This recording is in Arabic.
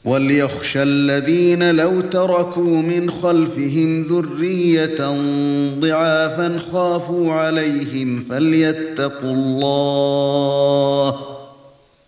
وَلْيَخْشَ الَّذِينَ لَوْ تَرَكُوا مِنْ خَلْفِهِمْ ذُرِّيَّةً ضِعَافًا خَافُوا عَلَيْهِمْ فَلْيَتَّقُوا اللَّهَ